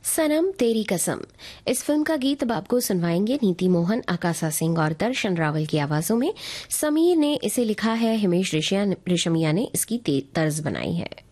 सनम तेरी कसम। इस फिल्म का गीत अब आपको सुनवाएंगे नीति मोहन, आकाशा सिंह और दर्शन रावल की आवाजों में। समीर ने इसे लिखा है, हिमेश रेशमिया ने इसकी तर्ज बनाई है।